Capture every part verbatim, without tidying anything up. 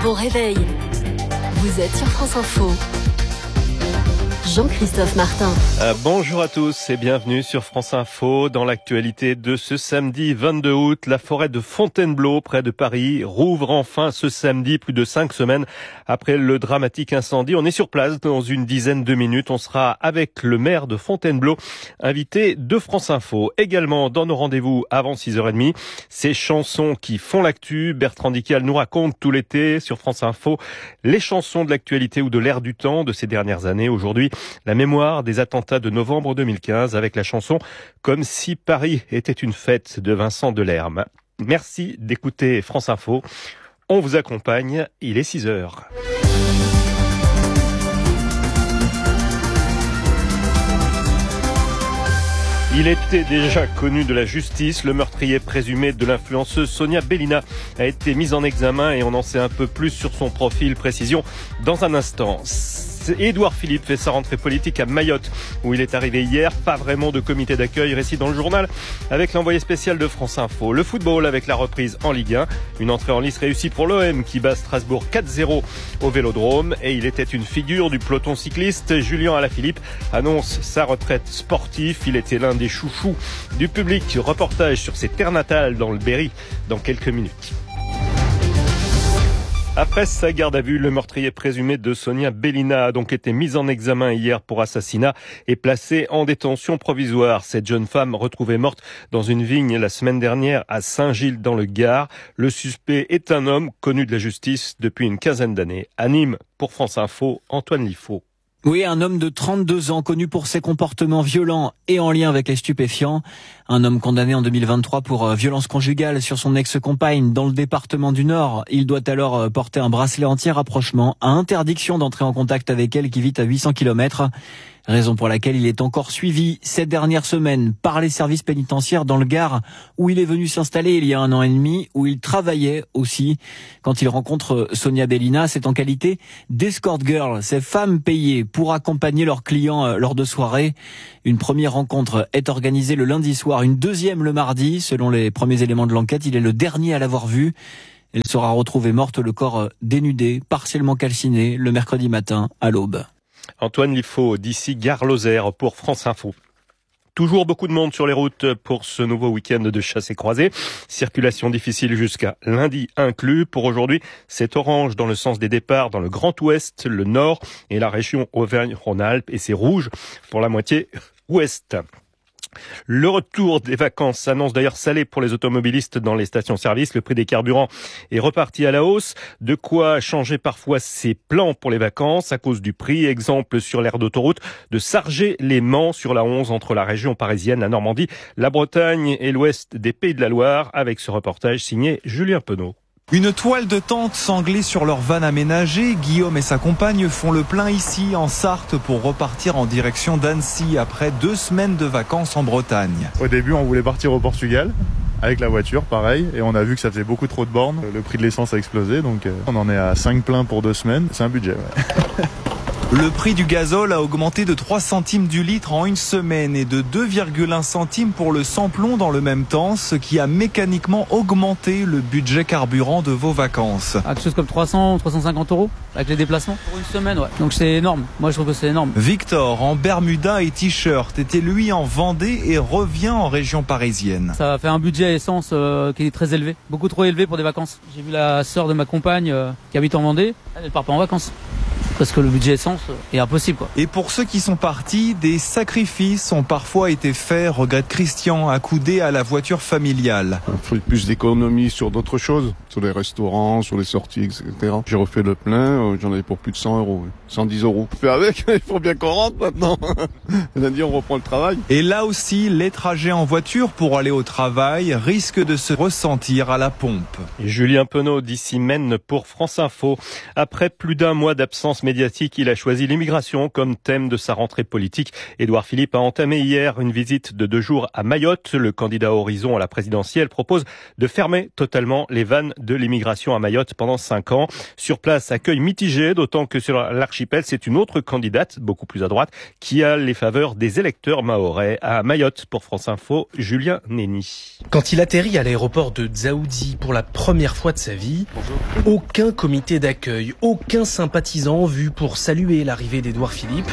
Bon réveil. Vous êtes sur France Info. Jean-Christophe Martin. Euh, bonjour à tous et bienvenue sur France Info. Dans l'actualité de ce samedi vingt-deux août, la forêt de Fontainebleau, près de Paris, rouvre enfin ce samedi, plus de cinq semaines après le dramatique incendie. On est sur place dans une dizaine de minutes. On sera avec le maire de Fontainebleau, invité de France Info. Également, dans nos rendez-vous avant six heures trente, ces chansons qui font l'actu. Bertrand Dical nous raconte tout l'été sur France Info les chansons de l'actualité ou de l'air du temps de ces dernières années. Aujourd'hui, la mémoire des attentats de novembre deux mille quinze avec la chanson « Comme si Paris était une fête » de Vincent Delerme. Merci d'écouter France Info. On vous accompagne, il est six heures. Il était déjà connu de la justice. Le meurtrier présumé de l'influenceuse Sonia Bellina a été mis en examen et on en sait un peu plus sur son profil. Précision dans un instant. Édouard Philippe fait sa rentrée politique à Mayotte, où il est arrivé hier. Pas vraiment de comité d'accueil, récit dans le journal avec l'envoyé spécial de France Info. Le football avec la reprise en Ligue un. Une entrée en lice réussie pour l'O M qui bat Strasbourg quatre zéro au Vélodrome. Et il était une figure du peloton cycliste. Julien Alaphilippe annonce sa retraite sportive. Il était l'un des chouchous du public. Reportage sur ses terres natales dans le Berry dans quelques minutes. Après sa garde à vue, le meurtrier présumé de Sonia Bellina a donc été mis en examen hier pour assassinat et placé en détention provisoire. Cette jeune femme retrouvée morte dans une vigne la semaine dernière à Saint-Gilles dans le Gard. Le suspect est un homme connu de la justice depuis une quinzaine d'années. À Nîmes, pour France Info, Antoine Liffaut. Oui, un homme de trente-deux ans, connu pour ses comportements violents et en lien avec les stupéfiants. Un homme condamné en deux mille vingt-trois pour violence conjugale sur son ex-compagne dans le département du Nord. Il doit alors porter un bracelet anti-rapprochement à interdiction d'entrer en contact avec elle qui vit à huit cents kilomètres. Raison pour laquelle il est encore suivi ces dernières semaines par les services pénitentiaires dans le Gard, où il est venu s'installer il y a un an et demi, où il travaillait aussi. Quand il rencontre Sonia Bellina, c'est en qualité d'escort girl, ces femmes payées pour accompagner leurs clients lors de soirées. Une première rencontre est organisée le lundi soir, une deuxième le mardi. Selon les premiers éléments de l'enquête, il est le dernier à l'avoir vue. Elle sera retrouvée morte, le corps dénudé, partiellement calciné, le mercredi matin à l'aube. Antoine Liffaut, d'ici Gare-Lozère pour France Info. Toujours beaucoup de monde sur les routes pour ce nouveau week-end de chasse et croisée. Circulation difficile jusqu'à lundi inclus. Pour aujourd'hui, c'est orange dans le sens des départs dans le Grand Ouest, le Nord et la région Auvergne-Rhône-Alpes. Et c'est rouge pour la moitié ouest. Le retour des vacances s'annonce d'ailleurs salé pour les automobilistes dans les stations-service. Le prix des carburants est reparti à la hausse. De quoi changer parfois ses plans pour les vacances à cause du prix. Exemple sur l'aire d'autoroute de Sargé-les-Mans sur la onze entre la région parisienne, la Normandie, la Bretagne et l'ouest des Pays de la Loire. Avec ce reportage signé Julien Penaud. Une toile de tente sanglée sur leur van aménagé. Guillaume et sa compagne font le plein ici en Sarthe pour repartir en direction d'Annecy après deux semaines de vacances en Bretagne. Au début, on voulait partir au Portugal avec la voiture, pareil, et on a vu que ça faisait beaucoup trop de bornes. Le prix de l'essence a explosé, donc on en est à cinq pleins pour deux semaines. C'est un budget, ouais. Le prix du gazole a augmenté de trois centimes du litre en une semaine et de deux virgule un centimes pour le sans-plomb dans le même temps, ce qui a mécaniquement augmenté le budget carburant de vos vacances. Quelque chose comme trois cents, trois cent cinquante euros avec les déplacements pour une semaine, ouais. Donc c'est énorme. Moi je trouve que c'est énorme. Victor, en Bermuda et t-shirt, était lui en Vendée et revient en région parisienne. Ça fait un budget essence euh, qui est très élevé, beaucoup trop élevé pour des vacances. J'ai vu la sœur de ma compagne euh, qui habite en Vendée, elle ne part pas en vacances. Parce que le budget essence est impossible, quoi. Et pour ceux qui sont partis, des sacrifices ont parfois été faits, regrette Christian, accoudé à la voiture familiale. On fait plus d'économies sur d'autres choses, sur les restaurants, sur les sorties, et cetera. J'ai refait le plein, j'en avais pour plus de cent euros, cent dix euros. On fait avec, il faut bien qu'on rentre maintenant. Lundi, on reprend le travail. Et là aussi, les trajets en voiture pour aller au travail risquent de se ressentir à la pompe. Et Julien Penaud d'ici Maine pour France Info. Après plus d'un mois d'absence médiatique, il a choisi l'immigration comme thème de sa rentrée politique. Édouard Philippe a entamé hier une visite de deux jours à Mayotte. Le candidat Horizon à la présidentielle propose de fermer totalement les vannes de l'immigration à Mayotte pendant cinq ans. Sur place, accueil mitigé, d'autant que sur l'archipel, c'est une autre candidate, beaucoup plus à droite, qui a les faveurs des électeurs mahorais. À Mayotte, pour France Info, Julien Néni. Quand il atterrit à l'aéroport de Dzaoudzi pour la première fois de sa vie, Bonjour. Aucun comité d'accueil, aucun sympathisant vu pour saluer l'arrivée d'Édouard Philippe.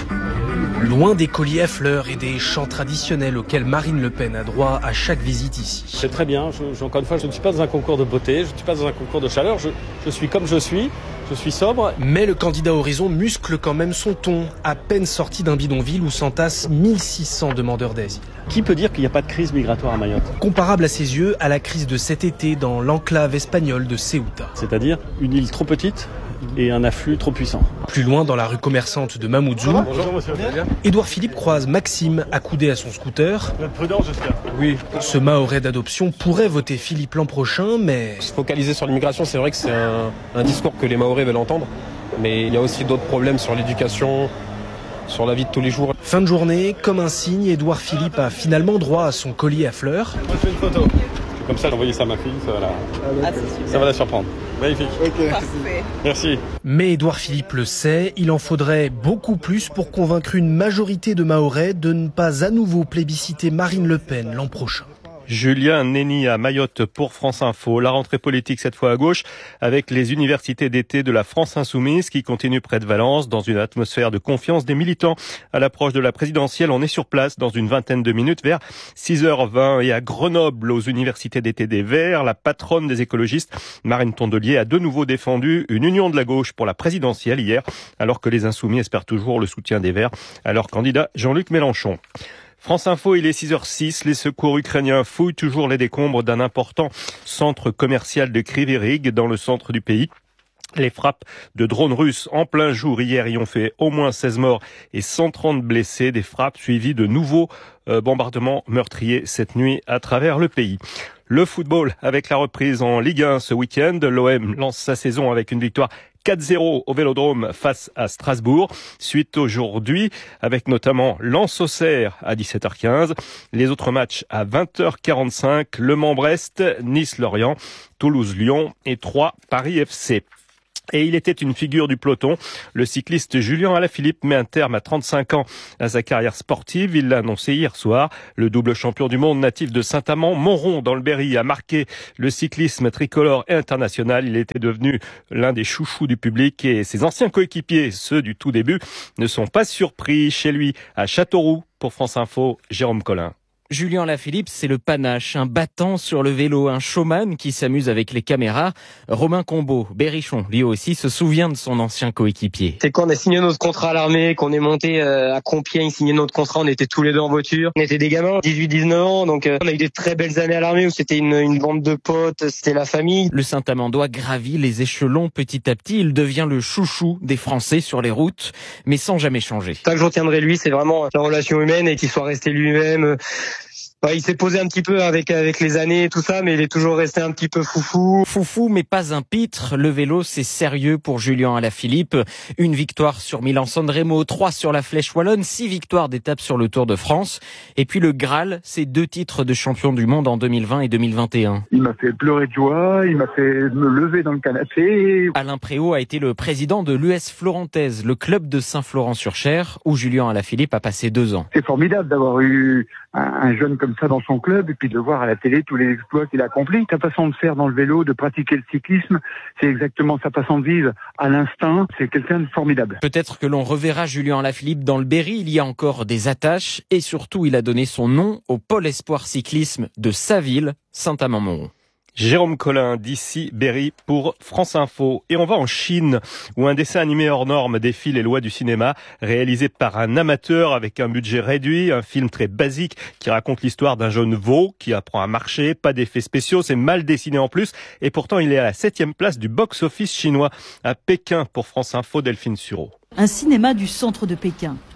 Loin des colliers à fleurs et des chants traditionnels auxquels Marine Le Pen a droit à chaque visite ici. C'est très bien, je, je, encore une fois, je ne suis pas dans un concours de beauté, je ne suis pas dans un concours de chaleur, je, je suis comme je suis, je suis sobre. Mais le candidat Horizon muscle quand même son ton, à peine sorti d'un bidonville où s'entassent mille six cents demandeurs d'asile. Qui peut dire qu'il n'y a pas de crise migratoire à Mayotte ? Comparable à ses yeux à la crise de cet été dans l'enclave espagnole de Ceuta. C'est-à-dire une île trop petite et un afflux trop puissant. Plus loin, dans la rue commerçante de Mamoudzou, Bonjour monsieur. Édouard Philippe croise Maxime accoudé à son scooter. Prudent, j'espère. Oui. Ce Mahorais d'adoption pourrait voter Philippe l'an prochain, mais... Se focaliser sur l'immigration, c'est vrai que c'est un, un discours que les Mahorais veulent entendre, mais il y a aussi d'autres problèmes sur l'éducation, sur la vie de tous les jours. Fin de journée, comme un signe, Édouard Philippe a finalement droit à son collier à fleurs. Moi, je fais une photo. Comme ça, j'ai envoyé ça à ma fille, ça va la, ah, ça va la surprendre. Magnifique. Okay. Parfait. Merci. Mais Édouard Philippe le sait, il en faudrait beaucoup plus pour convaincre une majorité de Mahorais de ne pas à nouveau plébisciter Marine Le Pen l'an prochain. Julien Néni à Mayotte pour France Info. La rentrée politique cette fois à gauche avec les universités d'été de la France Insoumise qui continuent près de Valence dans une atmosphère de confiance des militants. À l'approche de la présidentielle, on est sur place dans une vingtaine de minutes vers six heures vingt. Et à Grenoble, aux universités d'été des Verts, la patronne des écologistes, Marine Tondelier, a de nouveau défendu une union de la gauche pour la présidentielle hier, alors que les Insoumis espèrent toujours le soutien des Verts à leur candidat Jean-Luc Mélenchon. France Info, il est six heures six. Les secours ukrainiens fouillent toujours les décombres d'un important centre commercial de Kryvyi-Rih dans le centre du pays. Les frappes de drones russes en plein jour hier y ont fait au moins seize morts et cent trente blessés. Des frappes suivies de nouveaux euh, bombardements meurtriers cette nuit à travers le pays. Le football avec la reprise en Ligue un ce week-end. L'O M lance sa saison avec une victoire quatre zéro au Vélodrome face à Strasbourg. Suite aujourd'hui avec notamment Lens-Auxerre à dix-sept heures quinze. Les autres matchs à vingt heures quarante-cinq. Le Mans-Brest, Nice-Lorient, Toulouse-Lyon et Troyes Paris F C. Et il était une figure du peloton. Le cycliste Julien Alaphilippe met un terme à trente-cinq ans à sa carrière sportive. Il l'a annoncé hier soir. Le double champion du monde natif de Saint-Amand-Montrond dans le Berry a marqué le cyclisme tricolore et international. Il était devenu l'un des chouchous du public et ses anciens coéquipiers, ceux du tout début, ne sont pas surpris chez lui à Châteauroux. Pour France Info, Jérôme Collin. Julien Alaphilippe, c'est le panache, un battant sur le vélo, un showman qui s'amuse avec les caméras. Romain Combeau, Berrichon, lui aussi, se souvient de son ancien coéquipier. C'est quand on a signé notre contrat à l'armée, qu'on est monté à Compiègne, signé notre contrat, on était tous les deux en voiture. On était des gamins, dix-huit dix-neuf ans, donc on a eu des très belles années à l'armée où c'était une, une bande de potes, c'était la famille. Le Saint-Amandois gravit les échelons petit à petit, il devient le chouchou des Français sur les routes, mais sans jamais changer. Ça que je retiendrai de lui, c'est vraiment la relation humaine et qu'il soit resté lui-même. Ouais, il s'est posé un petit peu avec avec les années et tout ça, mais il est toujours resté un petit peu foufou. Foufou, mais pas un pitre. Le vélo, c'est sérieux pour Julien Alaphilippe. Une victoire sur Milan-San Remo, trois sur la Flèche Wallonne, six victoires d'étape sur le Tour de France. Et puis le Graal, c'est deux titres de champion du monde en deux mille vingt et deux mille vingt et un. Il m'a fait pleurer de joie, il m'a fait me lever dans le canapé. Alain Préau a été le président de l'U S Florentaise, le club de Saint-Florent-sur-Cher, où Julien Alaphilippe a passé deux ans. C'est formidable d'avoir eu un, un jeune comme ça dans son club et puis de le voir à la télé tous les exploits qu'il a accomplis. Sa façon de faire dans le vélo, de pratiquer le cyclisme, c'est exactement sa façon de vivre à l'instinct. C'est quelqu'un de formidable. Peut-être que l'on reverra Julien Alaphilippe dans le Berry. Il y a encore des attaches et surtout il a donné son nom au pôle espoir cyclisme de sa ville, Saint-Amand-Montrond. Jérôme Collin d'ici Berry pour France Info. Et on va en Chine où un dessin animé hors norme défie les lois du cinéma, réalisé par un amateur avec un budget réduit, un film très basique qui raconte l'histoire d'un jeune veau qui apprend à marcher, pas d'effets spéciaux, c'est mal dessiné en plus et pourtant il est à la septième place du box-office chinois à Pékin pour France Info, Delphine Sureau. Un cinéma du centre de Pékin.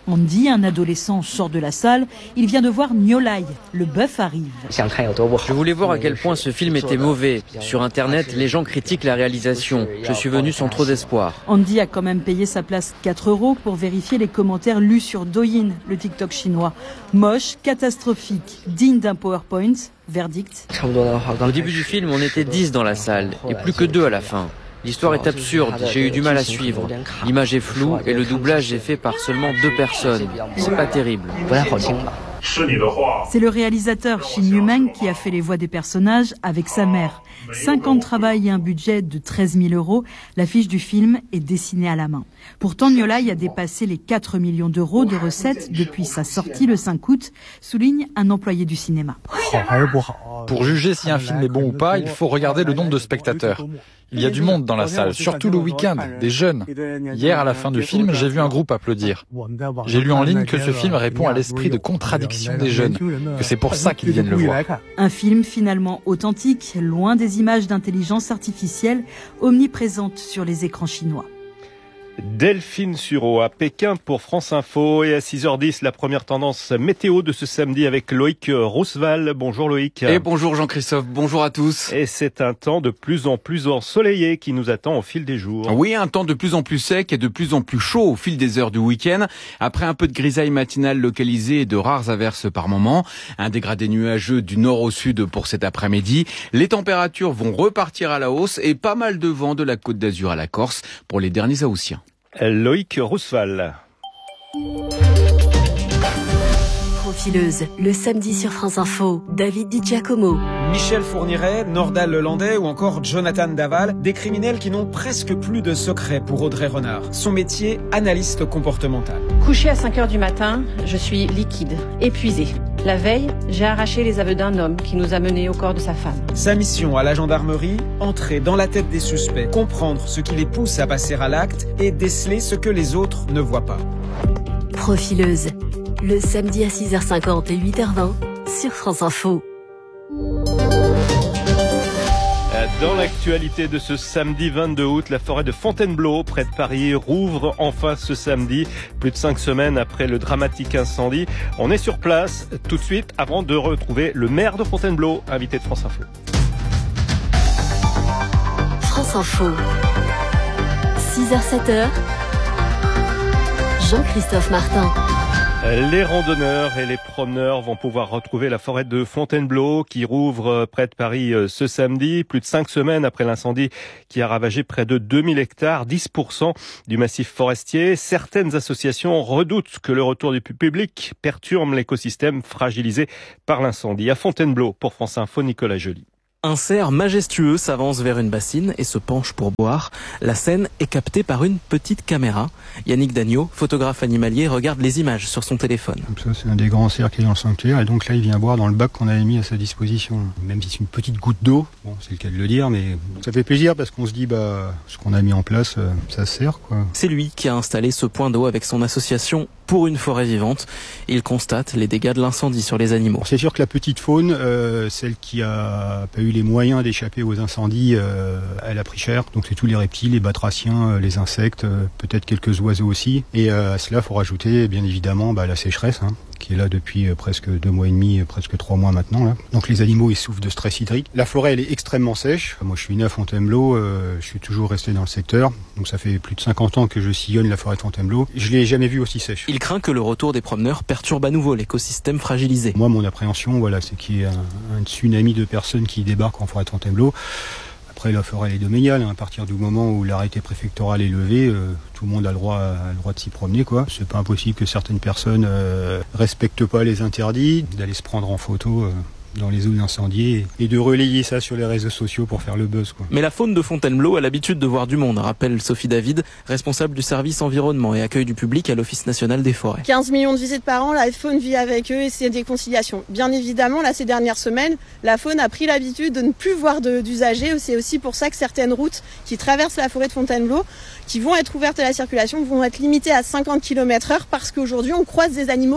Andy, un adolescent, sort de la salle. Il vient de voir Niolai. Le bœuf arrive. Je voulais voir à quel point ce film était mauvais. Sur Internet, les gens critiquent la réalisation. Je suis venu sans trop d'espoir. Andy a quand même payé sa place quatre euros pour vérifier les commentaires lus sur Douyin, le TikTok chinois. Moche, catastrophique, digne d'un PowerPoint. Verdict. Au début du film, on était dix dans la salle, et plus que deux à la fin. L'histoire est absurde, j'ai eu du mal à suivre. L'image est floue et le doublage est fait par seulement deux personnes. C'est pas terrible. C'est le réalisateur Shin Yu-meng qui a fait les voix des personnages avec sa mère. Cinq ans de travail et un budget de treize mille euros. L'affiche du film est dessinée à la main. Pourtant, Niolai a dépassé les quatre millions d'euros de recettes depuis sa sortie le cinq août, souligne un employé du cinéma. Pour juger si un film est bon ou pas, il faut regarder le nombre de spectateurs. Il y a du monde dans la salle, surtout le week-end, des jeunes. Hier, à la fin du film, j'ai vu un groupe applaudir. J'ai lu en ligne que ce film répond à l'esprit de contradiction des jeunes, que c'est pour ça qu'ils viennent le voir. Un film finalement authentique, loin des images d'intelligence artificielle omniprésentes sur les écrans chinois. Delphine Sureau à Pékin pour France Info et à six heures dix, la première tendance météo de ce samedi avec Loïc Rousseval. Bonjour Loïc. Et bonjour Jean-Christophe, bonjour à tous. Et c'est un temps de plus en plus ensoleillé qui nous attend au fil des jours. Oui, un temps de plus en plus sec et de plus en plus chaud au fil des heures du week-end. Après un peu de grisaille matinale localisée et de rares averses par moment, un dégradé nuageux du nord au sud pour cet après-midi. Les températures vont repartir à la hausse et pas mal de vent de la Côte d'Azur à la Corse pour les derniers Haussiens. Loïc Rousseval. Profileuse, le samedi sur France Info, David Di Giacomo. Michel Fourniret, Nordal Lelandais ou encore Jonathan Daval, des criminels qui n'ont presque plus de secret pour Audrey Renard. Son métier, analyste comportemental. Couché à cinq heures du matin, je suis liquide, épuisée. La veille, j'ai arraché les aveux d'un homme qui nous a menés au corps de sa femme. Sa mission à la gendarmerie, entrer dans la tête des suspects, comprendre ce qui les pousse à passer à l'acte et déceler ce que les autres ne voient pas. Profileuse, le samedi à six heures cinquante et huit heures vingt sur France Info. Dans l'actualité de ce samedi vingt-deux août, la forêt de Fontainebleau, près de Paris, rouvre enfin ce samedi, plus de cinq semaines après le dramatique incendie. On est sur place tout de suite avant de retrouver le maire de Fontainebleau, invité de France Info. France Info, six heures sept heures, Jean-Christophe Martin. Les randonneurs et les promeneurs vont pouvoir retrouver la forêt de Fontainebleau qui rouvre près de Paris ce samedi, plus de cinq semaines après l'incendie qui a ravagé près de deux mille hectares, dix pour cent du massif forestier. Certaines associations redoutent que le retour du public perturbe l'écosystème fragilisé par l'incendie. À Fontainebleau, pour France Info, Nicolas Joly. Un cerf majestueux s'avance vers une bassine et se penche pour boire. La scène est captée par une petite caméra. Yannick Dagneau, photographe animalier, regarde les images sur son téléphone. Ça, c'est un des grands cerfs qui est dans le sanctuaire et donc là il vient boire dans le bac qu'on avait mis à sa disposition. Même si c'est une petite goutte d'eau, bon, c'est le cas de le dire, mais ça fait plaisir parce qu'on se dit bah ce qu'on a mis en place, ça sert quoi. C'est lui qui a installé ce point d'eau avec son association Pour une forêt vivante. Il constate les dégâts de l'incendie sur les animaux. C'est sûr que la petite faune, euh, celle qui a pas eu les moyens d'échapper aux incendies, euh, elle a pris cher. Donc c'est tous les reptiles, les batraciens, euh, les insectes, euh, peut-être quelques oiseaux aussi. Et euh, à cela, il faut rajouter bien évidemment bah, la sécheresse, hein, qui est là depuis euh, presque deux mois et demi, euh, presque trois mois maintenant. Là. Donc les animaux, ils souffrent de stress hydrique. La forêt, elle est extrêmement sèche. Moi, je suis né à Fontainebleau, euh, je suis toujours resté dans le secteur. Donc ça fait plus de cinquante ans que je sillonne la forêt de Fontainebleau. Je l'ai jamais vue aussi sèche. Il craint que le retour des promeneurs perturbe à nouveau l'écosystème fragilisé. Moi, mon appréhension, voilà, c'est qu'il y ait un, un tsunami de personnes qui débarquent en forêt de Fontainebleau. Après, la forêt elle est domaniale. Hein. À partir du moment où l'arrêté préfectoral est levé, euh, tout le monde a le droit, a le droit de s'y promener, quoi. C'est pas impossible que certaines personnes euh, respectent pas les interdits, d'aller se prendre en photo. Euh, dans les zones incendiées et de relayer ça sur les réseaux sociaux pour faire le buzz, quoi. Mais la faune de Fontainebleau a l'habitude de voir du monde, rappelle Sophie David, responsable du service environnement et accueil du public à l'Office national des forêts. quinze millions de visites par an, la faune vit avec eux et c'est des conciliations. Bien évidemment, là, ces dernières semaines, la faune a pris l'habitude de ne plus voir de, d'usagers. C'est aussi pour ça que certaines routes qui traversent la forêt de Fontainebleau, qui vont être ouvertes à la circulation, vont être limitées à cinquante kilomètres heure parce qu'aujourd'hui, on croise des animaux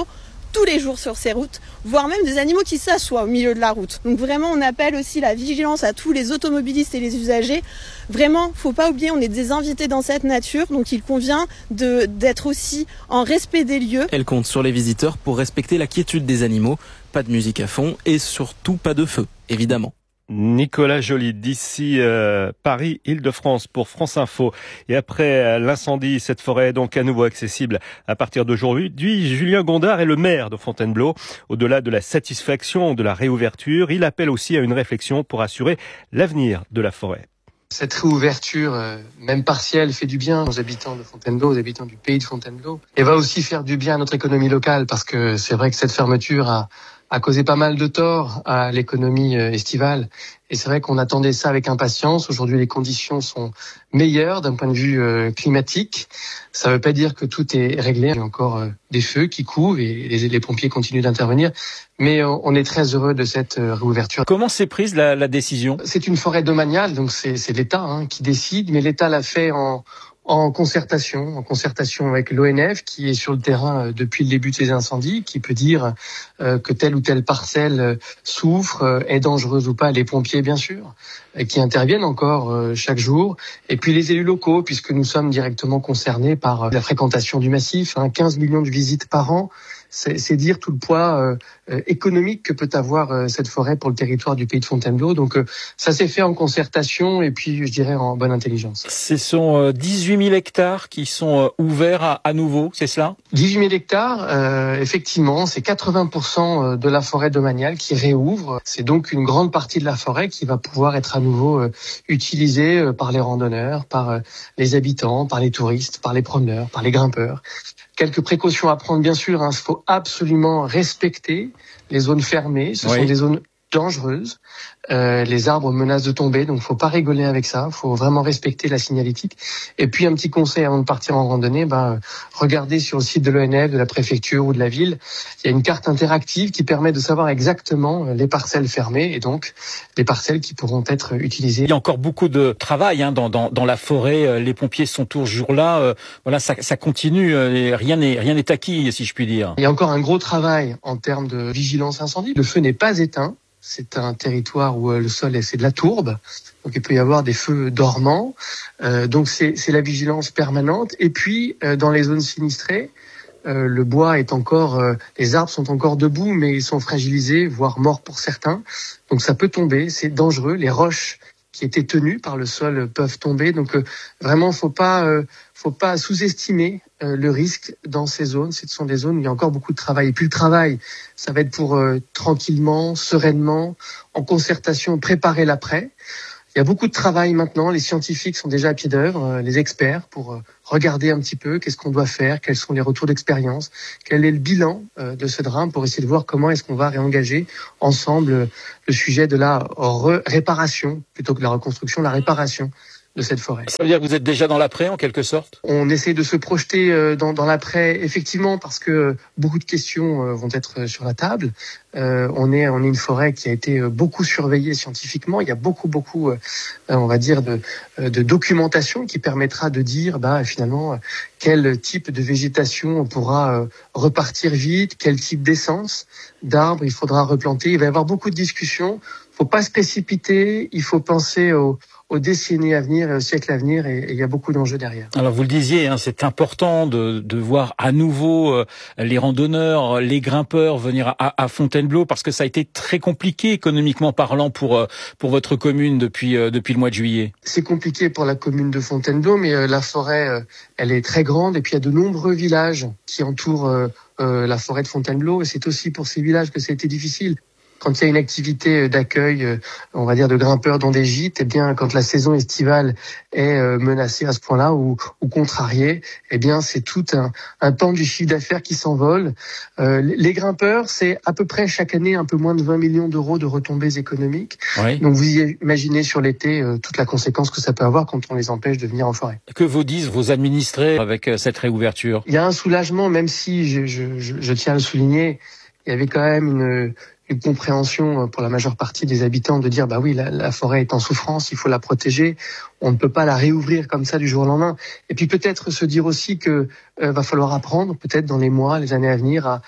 tous les jours sur ces routes, voire même des animaux qui s'assoient au milieu de la route. Donc vraiment, on appelle aussi la vigilance à tous les automobilistes et les usagers. Vraiment, faut pas oublier, on est des invités dans cette nature, donc il convient de, d'être aussi en respect des lieux. Elle compte sur les visiteurs pour respecter la quiétude des animaux. Pas de musique à fond et surtout pas de feu, évidemment. Nicolas Joly d'ici euh, Paris, Île-de-France pour France Info. Et après euh, l'incendie, cette forêt est donc à nouveau accessible à partir d'aujourd'hui. Julien Gondard est le maire de Fontainebleau. Au-delà de la satisfaction de la réouverture, il appelle aussi à une réflexion pour assurer l'avenir de la forêt. Cette réouverture, euh, même partielle, fait du bien aux habitants de Fontainebleau, aux habitants du pays de Fontainebleau, et va aussi faire du bien à notre économie locale, parce que c'est vrai que cette fermeture a a causé pas mal de tort à l'économie estivale. Et c'est vrai qu'on attendait ça avec impatience. Aujourd'hui, les conditions sont meilleures d'un point de vue euh, climatique. Ça ne veut pas dire que tout est réglé. Il y a encore euh, des feux qui couvent et les, les pompiers continuent d'intervenir. Mais euh, on est très heureux de cette euh, réouverture. Comment s'est prise la, la décision ? C'est une forêt domaniale, donc c'est, c'est l'État hein, qui décide. Mais l'État l'a fait en... en concertation, en concertation avec l'O N F qui est sur le terrain depuis le début de ces incendies, qui peut dire euh, que telle ou telle parcelle euh, souffre, euh, est dangereuse ou pas, les pompiers bien sûr, euh, qui interviennent encore euh, chaque jour, et puis les élus locaux, puisque nous sommes directement concernés par euh, la fréquentation du massif, hein, quinze millions de visites par an. C'est, c'est dire tout le poids euh, euh, économique que peut avoir euh, cette forêt pour le territoire du pays de Fontainebleau. Donc euh, ça s'est fait en concertation et puis je dirais en bonne intelligence. Ce sont euh, dix-huit mille hectares qui sont euh, ouverts à, à nouveau, c'est cela ? dix-huit mille hectares, euh, effectivement, c'est quatre-vingts pour cent de la forêt domaniale qui réouvre. C'est donc une grande partie de la forêt qui va pouvoir être à nouveau euh, utilisée euh, par les randonneurs, par euh, les habitants, par les touristes, par les promeneurs, par les grimpeurs. Quelques précautions à prendre, bien sûr. Il faut absolument respecter les zones fermées. Ce oui. sont des zones dangereuses. Euh, les arbres menacent de tomber, donc faut pas rigoler avec ça. Faut vraiment respecter la signalétique. Et puis un petit conseil avant de partir en randonnée, ben regardez sur le site de l'O N F, de la préfecture ou de la ville. Il y a une carte interactive qui permet de savoir exactement les parcelles fermées et donc les parcelles qui pourront être utilisées. Il y a encore beaucoup de travail hein, dans, dans, dans la forêt. Les pompiers sont toujours là. Euh, voilà, ça, ça continue. Et rien n'est rien n'est acquis, si je puis dire. Il y a encore un gros travail en termes de vigilance incendie. Le feu n'est pas éteint. C'est un territoire où le sol est, c'est de la tourbe, donc il peut y avoir des feux dormants. Euh, donc c'est, c'est la vigilance permanente. Et puis euh, dans les zones sinistrées, euh, le bois est encore, euh, les arbres sont encore debout, mais ils sont fragilisés, voire morts pour certains. Donc ça peut tomber, c'est dangereux. Les roches qui étaient tenues par le sol peuvent tomber. Donc euh, vraiment, faut pas, euh, faut pas sous-estimer euh, le risque dans ces zones. Ce sont des zones où il y a encore beaucoup de travail. Et puis le travail, ça va être pour euh, tranquillement, sereinement, en concertation, préparer l'après. Il y a beaucoup de travail maintenant. Les scientifiques sont déjà à pied d'œuvre, euh, les experts, pour euh, regarder un petit peu qu'est-ce qu'on doit faire, quels sont les retours d'expérience, quel est le bilan euh, de ce drame pour essayer de voir comment est-ce qu'on va réengager ensemble euh, le sujet de la re- réparation, plutôt que la reconstruction, la réparation de cette forêt. Ça veut dire que vous êtes déjà dans l'après, en quelque sorte ? On essaie de se projeter euh, dans, dans l'après, effectivement, parce que beaucoup de questions euh, vont être sur la table. Euh, on est on est une forêt qui a été beaucoup surveillée scientifiquement. Il y a beaucoup beaucoup, euh, on va dire, de, de documentation qui permettra de dire, bah finalement, quel type de végétation on pourra euh, repartir vite, quel type d'essence d'arbres il faudra replanter. Il va y avoir beaucoup de discussions. Faut pas se précipiter. Il faut penser au aux décennies à venir et au siècle à venir, et il y a beaucoup d'enjeux derrière. Alors vous le disiez, hein, c'est important de, de voir à nouveau euh, les randonneurs, les grimpeurs venir à, à Fontainebleau, parce que ça a été très compliqué économiquement parlant pour euh, pour votre commune depuis euh, depuis le mois de juillet. C'est compliqué pour la commune de Fontainebleau, mais euh, la forêt, euh, elle est très grande, et puis il y a de nombreux villages qui entourent euh, euh, la forêt de Fontainebleau, et c'est aussi pour ces villages que ça a été difficile. Quand il y a une activité d'accueil, on va dire de grimpeurs dans des gîtes, eh bien, quand la saison estivale est menacée à ce point-là ou, ou contrariée, eh bien, c'est tout un, un pan du chiffre d'affaires qui s'envole. Euh, les grimpeurs, c'est à peu près chaque année un peu moins de vingt millions d'euros de retombées économiques. Oui. Donc, vous imaginez sur l'été euh, toute la conséquence que ça peut avoir quand on les empêche de venir en forêt. Que vous disent vos administrés avec cette réouverture ? Il y a un soulagement, même si je, je, je, je tiens à le souligner. Il y avait quand même une une compréhension pour la majeure partie des habitants de dire bah oui, la, la forêt est en souffrance, il faut la protéger, on ne peut pas la réouvrir comme ça du jour au lendemain. Et puis peut-être se dire aussi que euh, va falloir apprendre peut-être dans les mois, les années à venir à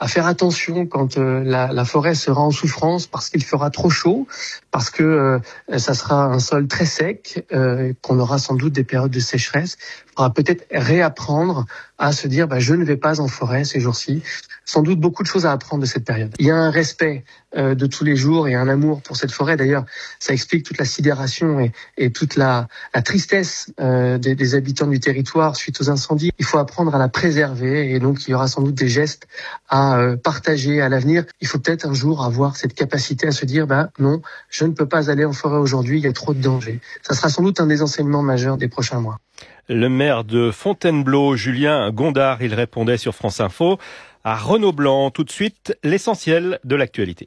à faire attention quand euh, la, la forêt sera en souffrance parce qu'il fera trop chaud, parce que euh, ça sera un sol très sec, euh, qu'on aura sans doute des périodes de sécheresse. Il faudra peut-être réapprendre à se dire bah, je ne vais pas en forêt ces jours-ci. Sans doute beaucoup de choses à apprendre de cette période. Il y a un respect euh, de tous les jours et un amour pour cette forêt. D'ailleurs, ça explique toute la sidération et, et toute la, la tristesse euh, des, des habitants du territoire suite aux incendies. Il faut apprendre à la préserver et donc il y aura sans doute des gestes à euh, partager à l'avenir. Il faut peut-être un jour avoir cette capacité à se dire bah non, je ne peux pas aller en forêt aujourd'hui, il y a trop de dangers. Ça sera sans doute un des enseignements majeurs des prochains mois. Le maire de Fontainebleau, Julien Gondard, il répondait sur France Info à Renaud Blanc. Tout de suite, l'essentiel de l'actualité.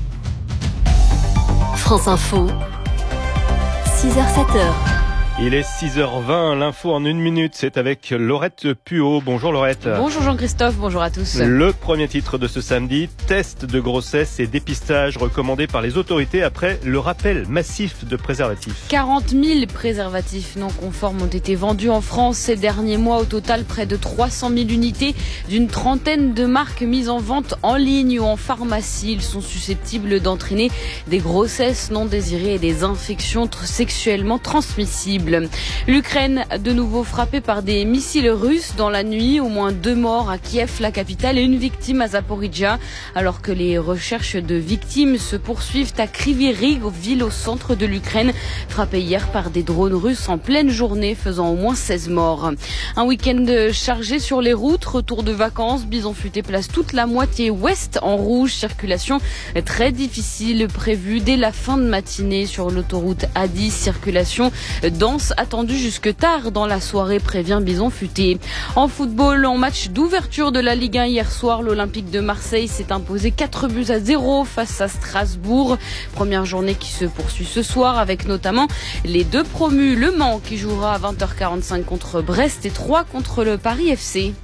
France Info, six heures sept heures. Il est six heures vingt, l'info en une minute, c'est avec Laurette Puot. Bonjour Laurette. Bonjour Jean-Christophe, bonjour à tous. Le premier titre de ce samedi, test de grossesse et dépistage recommandé par les autorités après le rappel massif de préservatifs. quarante mille préservatifs non conformes ont été vendus en France ces derniers mois. Au total, près de trois cent mille unités d'une trentaine de marques mises en vente en ligne ou en pharmacie. Ils sont susceptibles d'entraîner des grossesses non désirées et des infections sexuellement transmissibles. L'Ukraine, de nouveau frappée par des missiles russes dans la nuit. Au moins deux morts à Kiev, la capitale, et une victime à Zaporizhzhia. Alors que les recherches de victimes se poursuivent à Kryvyi Rih, ville au centre de l'Ukraine, frappée hier par des drones russes en pleine journée, faisant au moins seize morts. Un week-end chargé sur les routes, retour de vacances. Bison Futé place toute la moitié ouest en rouge. Circulation très difficile prévue dès la fin de matinée sur l'autoroute A dix. Circulation dans attendu jusque tard dans la soirée, prévient Bison Futé. En football, en match d'ouverture de la Ligue un hier soir, l'Olympique de Marseille s'est imposé quatre buts à zéro face à Strasbourg. Première journée qui se poursuit ce soir avec notamment les deux promus, Le Mans qui jouera à vingt heures quarante-cinq contre Brest et Troyes contre le Paris F C.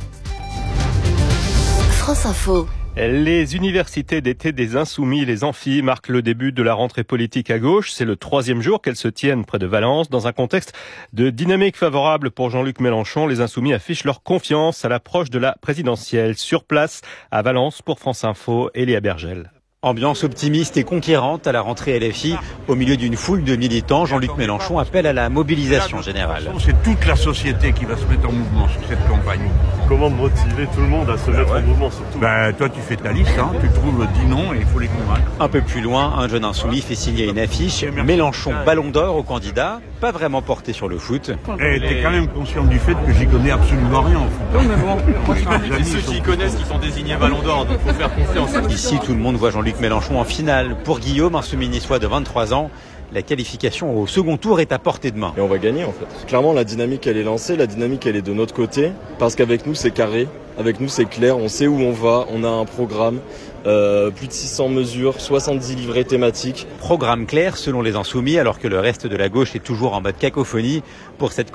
France Info. Les universités d'été des Insoumis, les Amphis, marquent le début de la rentrée politique à gauche. C'est le troisième jour qu'elles se tiennent près de Valence. Dans un contexte de dynamique favorable pour Jean-Luc Mélenchon, les Insoumis affichent leur confiance à l'approche de la présidentielle. Sur place, à Valence, pour France Info, Elia Bergel. Ambiance optimiste et conquérante à la rentrée L F I. Au milieu d'une foule de militants, Jean-Luc Mélenchon appelle à la mobilisation générale. C'est toute la société qui va se mettre en mouvement sur cette campagne. Comment motiver tout le monde à se mettre ouais. en mouvement surtout ben, toi tu fais ta liste, hein, tu trouves dix noms et il faut les convaincre. Un peu plus loin, un jeune insoumis fait signer une affiche. Mélenchon ballon d'or au candidat, pas vraiment porté sur le foot. Et t'es quand même conscient du fait que j'y connais absolument rien en foot. Non mais bon, c'est ceux qui y connaissent qui sont désignés ballon d'or, donc faut faire confiance. Ici tout le monde voit Jean-Luc Mélenchon en finale. Pour Guillaume, un semi-niçois de vingt-trois ans, la qualification au second tour est à portée de main. Et on va gagner en fait. Clairement la dynamique elle est lancée, la dynamique elle est de notre côté, parce qu'avec nous c'est carré, avec nous c'est clair, on sait où on va, on a un programme, euh, plus de six cents mesures, soixante-dix livrets thématiques. Programme clair selon les Insoumis, alors que le reste de la gauche est toujours en mode cacophonie pour cette